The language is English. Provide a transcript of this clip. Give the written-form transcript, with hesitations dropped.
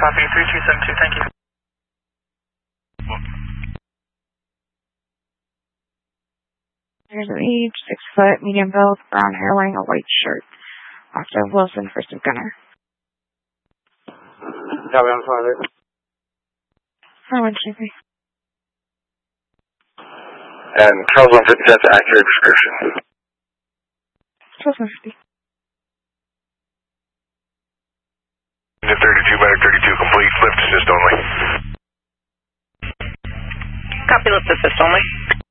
Copy, 3272, thank you. There's an age, 6 foot, medium build, brown hair, wearing a white shirt. Officer Wilson, first of gunner. Copy on 5. Forward, Chiefy. And Charles 150, that's accurate description. Charles 150. Unit 32, Medic 32, complete, lift assist only. Copy, lift assist only.